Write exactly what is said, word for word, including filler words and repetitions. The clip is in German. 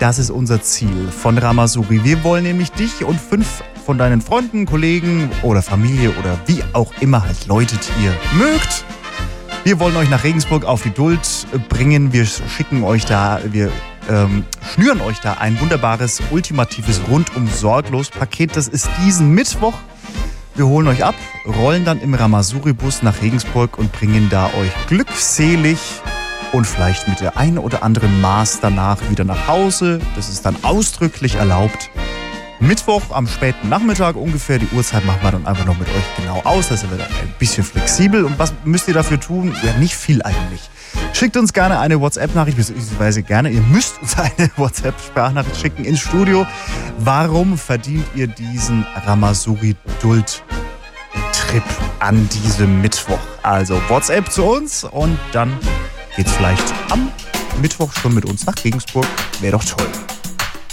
Das ist unser Ziel von Ramasuri. Wir wollen nämlich dich und fünf von deinen Freunden, Kollegen oder Familie oder wie auch immer halt Leute, die ihr mögt. Wir wollen euch nach Regensburg auf die Duld bringen. Wir schicken euch da, wir ähm, schnüren euch da ein wunderbares, ultimatives Rundum-Sorglos-Paket. Das ist diesen Mittwoch. Wir holen euch ab, rollen dann im Ramasuri-Bus nach Regensburg und bringen da euch glückselig und vielleicht mit der ein oder anderen Maß danach wieder nach Hause. Das ist dann ausdrücklich erlaubt. Mittwoch am späten Nachmittag ungefähr, die Uhrzeit machen wir dann einfach noch mit euch genau aus. Da sind wir dann ein bisschen flexibel. Und was müsst ihr dafür tun? Ja, nicht viel eigentlich. Schickt uns gerne eine WhatsApp-Nachricht, beziehungsweise gerne, ihr müsst uns eine WhatsApp-Sprachnachricht schicken ins Studio. Warum verdient ihr diesen Ramasuri-Duld-Trip an diesem Mittwoch? Also WhatsApp zu uns und dann geht's vielleicht am Mittwoch schon mit uns nach Regensburg. Wäre doch toll.